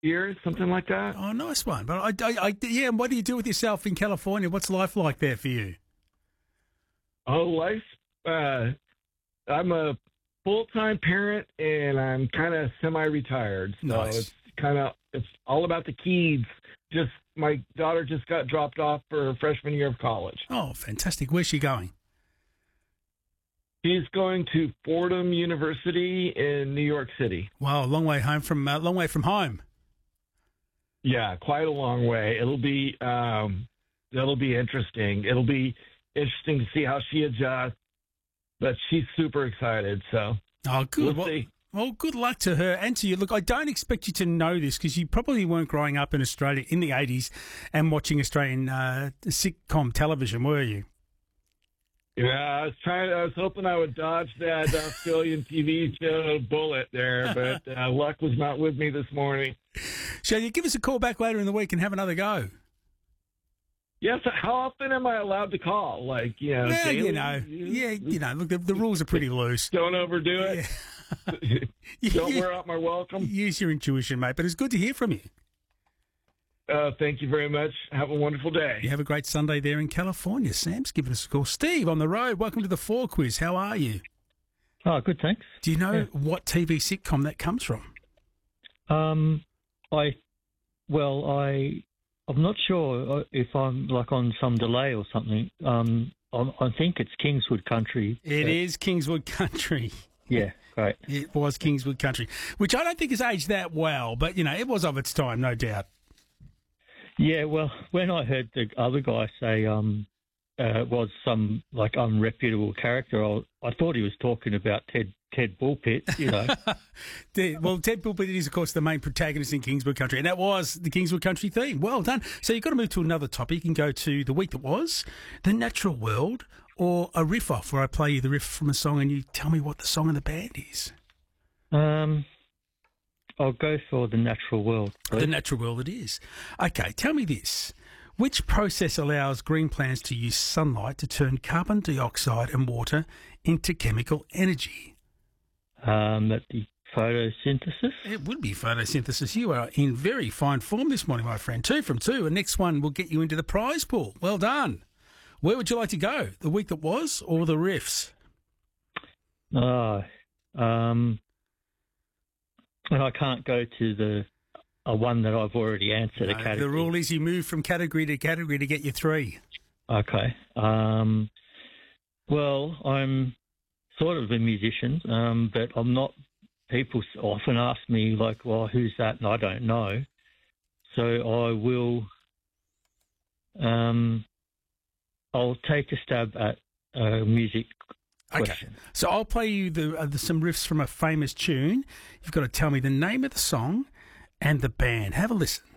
years, something like that. Oh, nice one. But yeah. And what do you do with yourself in California? What's life like there for you? Oh, life. I'm a full-time parent, and I'm kind of semi-retired. So Nice. it's all about the kids. Just my daughter just got dropped off for her freshman year of college. Oh, fantastic. Where's she going? She's going to Fordham University in New York City. Wow, long way from home. Yeah, quite a long way. It'll be interesting. It'll be interesting to see how she adjusts, but she's super excited. So Oh, good. we'll see. Well, good luck to her and to you. Look, I don't expect you to know this because you probably weren't growing up in Australia in the 80s and watching Australian sitcom television, were you? Yeah, I was hoping I would dodge that Australian TV show bullet there, but luck was not with me this morning. Shall you give us a call back later in the week and have another go? Yes, how often am I allowed to call? Like, Well, daily? Look, the rules are pretty loose. Don't overdo it. Don't wear out my welcome. Use your intuition, mate, but it's good to hear from you. Thank you very much. Have a wonderful day. You have a great Sunday there in California. Sam's giving us a call. Steve, on the road, welcome to the 4 Quiz. How are you? Oh, good, thanks. Do you know what TV sitcom that comes from? I'm not sure if I'm like on some delay or something. I think it's Kingswood Country. It is Kingswood Country. Yeah, great. It was Kingswood Country, which I don't think has aged that well, but, it was of its time, no doubt. Yeah, well, when I heard the other guy say it was some like unreputable character, I thought he was talking about Ted Bullpitt, Ted Bullpitt is, of course, the main protagonist in Kingswood Country, and that was the Kingswood Country theme. Well done. So you've got to move to another topic. You can go to the week that was, the natural world, or a riff off, where I play you the riff from a song and you tell me what the song of the band is. I'll go for the natural world. Please. The natural world it is. Okay, tell me this. Which process allows green plants to use sunlight to turn carbon dioxide and water into chemical energy? That'd be photosynthesis. It would be photosynthesis. You are in very fine form this morning, my friend. 2 from 2. And next one will get you into the prize pool. Well done. Where would you like to go? The week that was or the riffs? And I can't go to the one that I've already answered. No, a category. The rule is you move from category to category to get your 3. Okay. Well, I'm sort of a musician, but I'm not. People often ask me, like, well, who's that? And I don't know. So I will. I'll take a stab at music. Okay, question. so I'll play you some riffs from a famous tune. You've got to tell me the name of the song and the band. Have a listen.